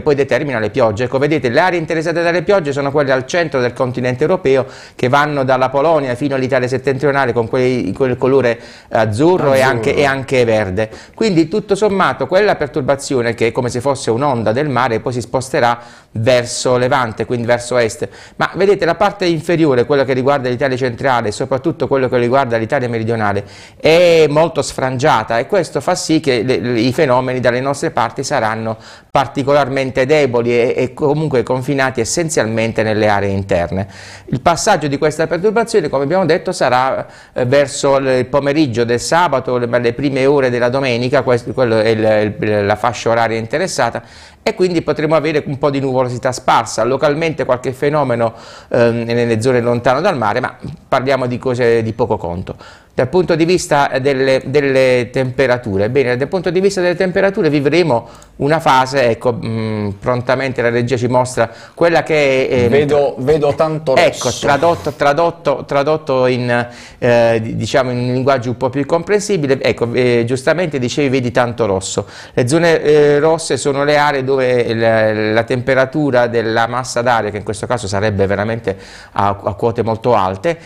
poi determina le piogge. Ecco, vedete, le aree interessate dalle piogge sono quelle al centro del continente europeo, che vanno dalla Polonia fino all'Italia settentrionale con quel colore azzurro e anche verde. Quindi tutto sommato quella perturbazione, che è come se fosse un'onda del mare, poi si sposterà verso levante, quindi verso est. Ma vedete, la parte inferiore, quella che riguarda l'Italia centrale e soprattutto quello che riguarda l'Italia meridionale, è molto sfrangiata, e questo fa sì che i fenomeni dalle nostre parti saranno particolarmente deboli e comunque confinati essenzialmente nelle aree interne. Il passaggio di questa perturbazione, come abbiamo detto, sarà verso il pomeriggio del sabato, le prime ore della domenica, quello è la fascia oraria interessata, e quindi potremo avere un po' di nuvolosità sparsa, localmente qualche fenomeno nelle zone lontane dal mare, ma parliamo di cose di poco conto. Dal punto di vista delle temperature, bene, dal punto di vista delle temperature vivremo una fase, ecco, prontamente la regia ci mostra quella che è, vedo tanto rosso. Ecco, tradotto in diciamo in un linguaggio un po' più comprensibile, ecco, giustamente dicevi, vedi tanto rosso. Le zone rosse sono le aree dove la temperatura della massa d'aria, che in questo caso sarebbe veramente a quote molto alte,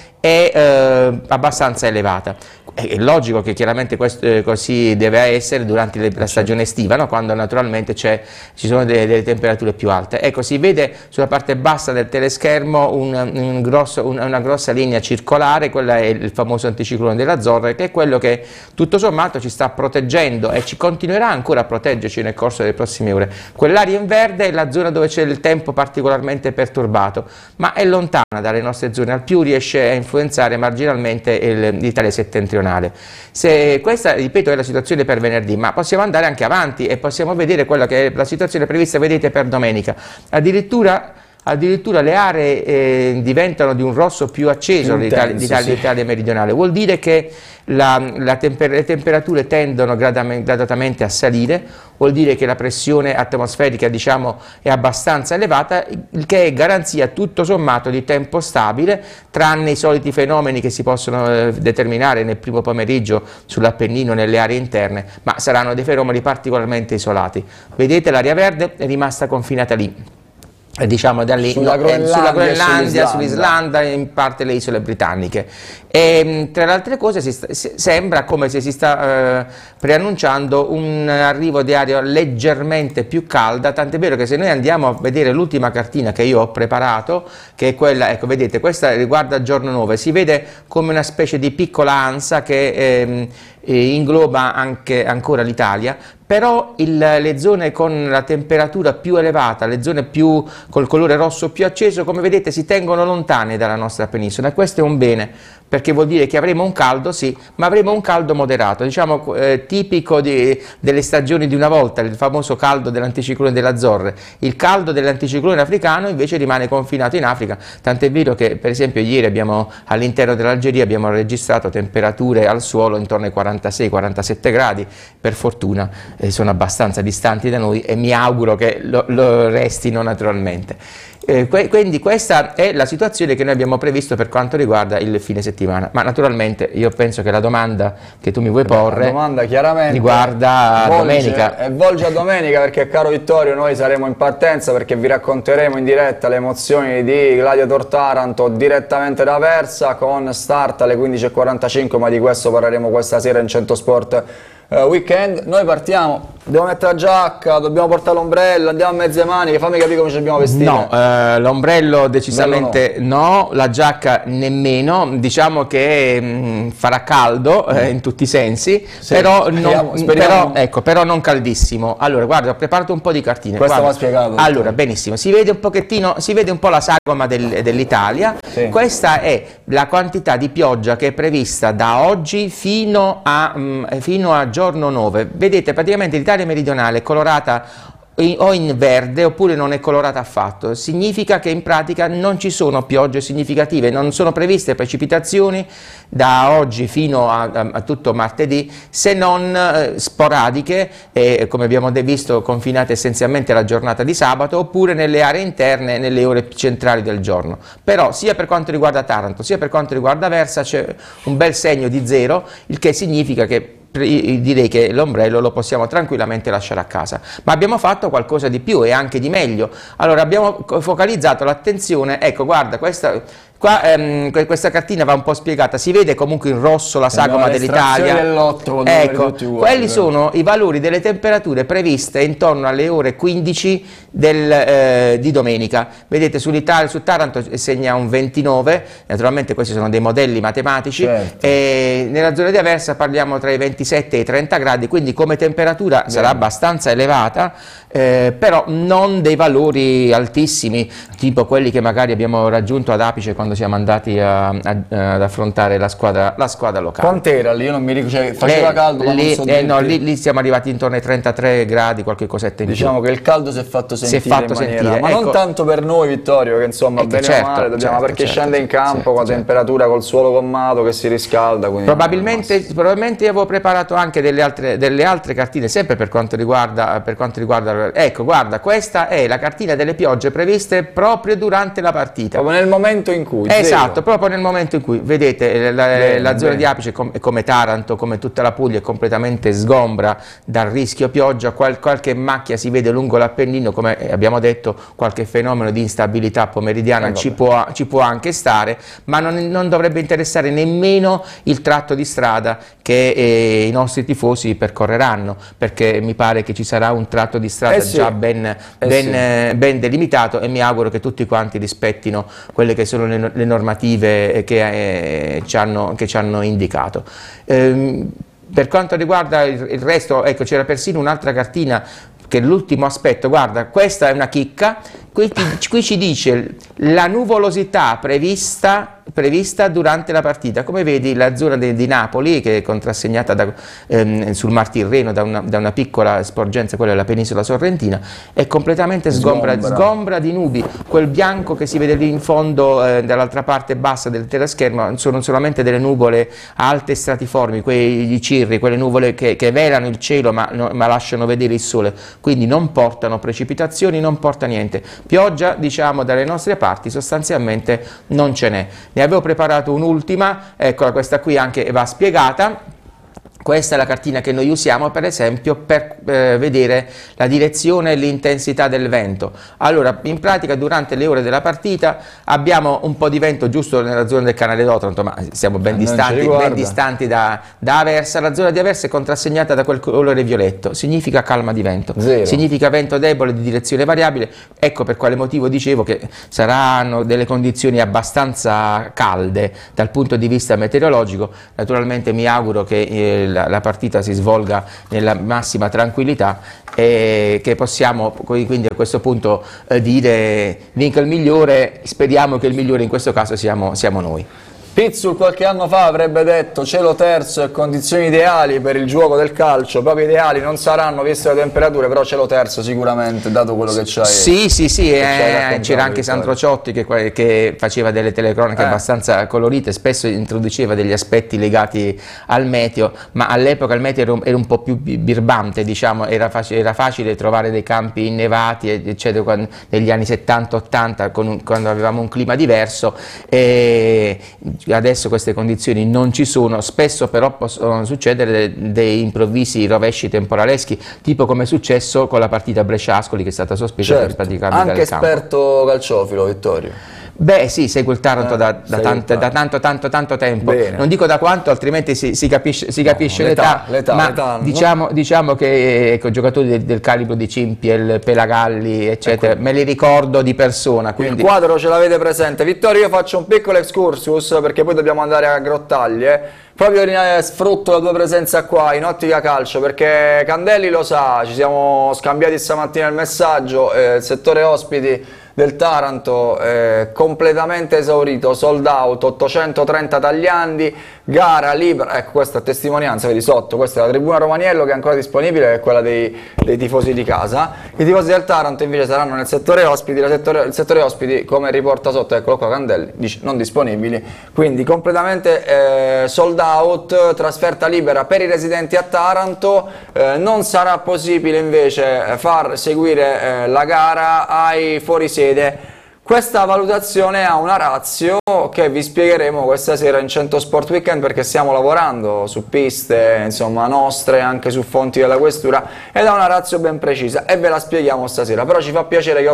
è abbastanza elevata. È logico che chiaramente così deve essere durante la stagione estiva, no? Quando naturalmente ci sono delle temperature più alte. Ecco, si vede sulla parte bassa del teleschermo una grossa linea circolare, quella è il famoso anticiclone delle Azzorre, che è quello che tutto sommato ci sta proteggendo e ci continuerà ancora a proteggerci nel corso delle prossime ore. Quell'area in verde è la zona dove c'è il tempo particolarmente perturbato, ma è lontana dalle nostre zone, al più riesce a influenzare marginalmente l'Italia settentrionale. Questa, ripeto, è la situazione per venerdì, ma possiamo andare anche avanti e possiamo vedere quella che è la situazione prevista, vedete, per domenica. Addirittura le aree diventano di un rosso più acceso l'Italia meridionale. Vuol dire che le temperature tendono gradatamente a salire, vuol dire che la pressione atmosferica, diciamo, è abbastanza elevata, il che è garanzia tutto sommato di tempo stabile, tranne i soliti fenomeni che si possono determinare nel primo pomeriggio sull'Appennino, nelle aree interne, ma saranno dei fenomeni particolarmente isolati. Vedete, l'area verde è rimasta confinata lì, diciamo da lì, sulla Groenlandia, sull'Islanda e in parte le isole britanniche. E tra le altre cose sembra come se si sta preannunciando un arrivo di aria leggermente più calda, tant'è vero che se noi andiamo a vedere l'ultima cartina che io ho preparato, che è quella, ecco, vedete, questa riguarda il giorno 9, si vede come una specie di piccola ansa che ingloba ancora l'Italia, però le zone con la temperatura più elevata, le zone più col colore rosso più acceso, come vedete, si tengono lontane dalla nostra penisola, e questo è un bene, perché vuol dire che avremo un caldo, sì, ma avremo un caldo moderato, diciamo tipico delle stagioni di una volta, il famoso caldo dell'anticiclone delle Azzorre. Il caldo dell'anticiclone africano invece rimane confinato in Africa, tant'è vero che per esempio ieri all'interno dell'Algeria abbiamo registrato temperature al suolo intorno ai 46-47 gradi, per fortuna sono abbastanza distanti da noi e mi auguro che lo restino naturalmente. Quindi questa è la situazione che noi abbiamo previsto per quanto riguarda il fine settimana, ma naturalmente io penso che la domanda che tu mi vuoi porre, la domanda chiaramente riguarda domenica. E volge a domenica, perché, caro Vittorio, noi saremo in partenza, perché vi racconteremo in diretta le emozioni di Gladiator Taranto direttamente da Aversa, con start alle 15:45, ma di questo parleremo questa sera in Centro Sport Weekend. Noi partiamo, dobbiamo mettere la giacca, dobbiamo portare l'ombrello, andiamo a mezze maniche, fammi capire come ci dobbiamo vestire. No, l'ombrello decisamente no, la giacca nemmeno, diciamo che farà caldo in tutti i sensi, sì, però non caldissimo. Allora, guarda, ho preparato un po' di cartine. Questo va spiegato. Allora, benissimo, si vede un pochettino, si vede un po' la sagoma dell'Italia. Sì. Questa è la quantità di pioggia che è prevista da oggi fino a giorno 9. Vedete, praticamente l'Italia meridionale è colorata o in verde oppure non è colorata affatto. Significa che in pratica non ci sono piogge significative, non sono previste precipitazioni da oggi fino a tutto martedì, se non sporadiche e, come abbiamo visto, confinate essenzialmente alla giornata di sabato, oppure nelle aree interne, nelle ore centrali del giorno. Però sia per quanto riguarda Taranto sia per quanto riguarda Aversa c'è un bel segno di zero, il che significa che direi che l'ombrello lo possiamo tranquillamente lasciare a casa. Ma abbiamo fatto qualcosa di più e anche di meglio. Allora abbiamo focalizzato l'attenzione, ecco guarda questa cartina va un po' spiegata, si vede comunque in rosso la sagoma dell'Italia. Ecco, quelli sono i valori delle temperature previste intorno alle ore 15 di domenica. Vedete su Taranto segna un 29, naturalmente questi sono dei modelli matematici, certo. E nella zona di Aversa parliamo tra i 27 e i 30 gradi, quindi come temperatura sarà abbastanza elevata, però non dei valori altissimi, tipo quelli che magari abbiamo raggiunto ad Apice quando siamo andati ad affrontare la squadra locale. Quant'era lì? Io non mi ricordo, cioè, faceva caldo, ma non so no, lì siamo arrivati intorno ai 33 gradi, qualche cosetta in più. Diciamo che il caldo si è fatto sentire, ma ecco, non tanto per noi, Vittorio, che insomma bene certo, o male dobbiamo, certo, perché certo, scende in campo con la temperatura, col suolo gommato che si riscalda. Probabilmente io avevo preparato anche delle altre cartine, sempre per quanto riguarda, ecco guarda, questa è la cartina delle piogge previste proprio durante la partita. Proprio nel momento in cui. Esatto, proprio nel momento in cui, vedete, la zona di Apice, come Taranto, come tutta la Puglia, è completamente sgombra dal rischio pioggia, qualche macchia si vede lungo l'Appennino, come abbiamo detto, qualche fenomeno di instabilità pomeridiana ci può anche stare, ma non dovrebbe interessare nemmeno il tratto di strada che i nostri tifosi percorreranno, perché mi pare che ci sarà un tratto di strada già ben delimitato, e mi auguro che tutti quanti rispettino quelle che sono le normative che ci hanno indicato. Per quanto riguarda il resto, ecco, c'era persino un'altra cartina, che è l'ultimo aspetto. Guarda, questa è una chicca, qui ci dice la nuvolosità prevista durante la partita. Come vedi, la zona di Napoli, che è contrassegnata sul Mar Tirreno da una piccola sporgenza, quella della penisola sorrentina, è completamente sgombra di nubi. Quel bianco che si vede lì in fondo, dall'altra parte bassa del teleschermo, sono solamente delle nuvole alte e stratiformi, quei cirri, quelle nuvole che velano il cielo ma lasciano vedere il sole, quindi non portano precipitazioni, non porta niente. Pioggia, diciamo, dalle nostre parti sostanzialmente non ce n'è. Ne avevo preparato un'ultima, eccola, questa qui anche va spiegata. Questa è la cartina che noi usiamo, per esempio, per vedere la direzione e l'intensità del vento. Allora, in pratica, durante le ore della partita abbiamo un po' di vento giusto nella zona del canale d'Otranto, ma siamo ben distanti da Aversa. La zona di Aversa è contrassegnata da quel colore violetto, significa calma di vento, significa vento debole di direzione variabile. Ecco per quale motivo dicevo che saranno delle condizioni abbastanza calde dal punto di vista meteorologico. Naturalmente mi auguro che la partita si svolga nella massima tranquillità e che possiamo quindi a questo punto dire vinca il migliore. Speriamo che il migliore in questo caso siamo noi. Pizzul qualche anno fa avrebbe detto cielo terzo e condizioni ideali per il gioco del calcio, proprio ideali non saranno viste le temperature, però cielo terzo sicuramente, dato quello che c'hai. Sì, c'era anche Sandro Ciotti che faceva delle telecronache abbastanza colorite, spesso introduceva degli aspetti legati al meteo, ma all'epoca il meteo era un po' più birbante, diciamo, era facile trovare dei campi innevati, eccetera, negli anni 70-80, quando avevamo un clima diverso. Adesso queste condizioni non ci sono, spesso però possono succedere dei improvvisi rovesci temporaleschi, tipo come è successo con la partita Brescia-Ascoli, che è stata sospesa per praticamente anche esperto calciofilo, Vittorio. Beh sì, seguo il Taranto da tanto tempo. Bene. Non dico da quanto, altrimenti si capisce l'età, ma diciamo che ecco, giocatori del calibro di Cimpiel, Pelagalli, eccetera, me li ricordo di persona. Quindi... Il quadro ce l'avete presente. Vittorio, io faccio un piccolo excursus perché poi dobbiamo andare a Grottaglie. Proprio sfrutto la tua presenza qua in Ottica Calcio, perché Candelli lo sa, ci siamo scambiati stamattina il messaggio, il settore ospiti del Taranto completamente esaurito, sold out, 830 tagliandi, gara libera. Ecco, questa è testimonianza, vedi sotto, questa è la tribuna Romaniello che è ancora disponibile, che è quella dei tifosi di casa. I tifosi del Taranto invece saranno nel settore ospiti, il settore ospiti, come riporta sotto, eccolo qua Candelli, dice non disponibili, quindi completamente sold out, trasferta libera per i residenti a Taranto. Non sarà possibile invece far seguire la gara ai fuorisede. Questa valutazione ha una ratio che vi spiegheremo questa sera in 100 Sport Weekend, perché stiamo lavorando su piste, insomma, nostre, anche su fonti della questura, ed ha una ratio ben precisa e ve la spieghiamo stasera. Però ci fa piacere che